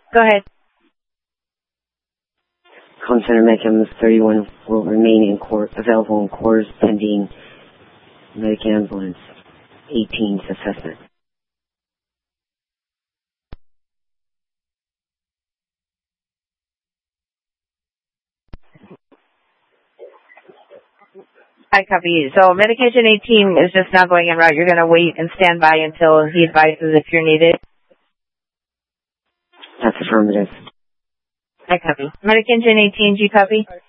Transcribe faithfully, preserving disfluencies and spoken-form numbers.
Go ahead. Con Center Medicam thirty-one will remain in court, available in court pending Medic Ambulance eighteen's assessment. I copy. So medication eighteen is just not going en route. You're going to wait and stand by until he advises if you're needed. That's affirmative. I copy. Medication eighteen, do you copy?